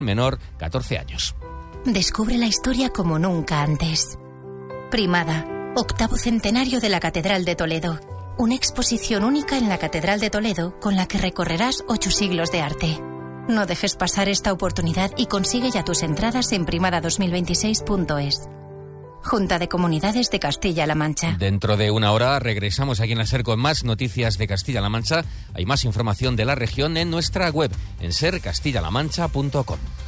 menor 14 años. Descubre la historia como nunca antes. Primada, 8º centenario de la Catedral de Toledo. Una exposición única en la Catedral de Toledo con la que recorrerás 8 siglos de arte. No dejes pasar esta oportunidad y consigue ya tus entradas en primada2026.es. Junta de Comunidades de Castilla-La Mancha. Dentro de una hora regresamos aquí en la SER con más noticias de Castilla-La Mancha. Hay más información de la región en nuestra web, en sercastillalamancha.com.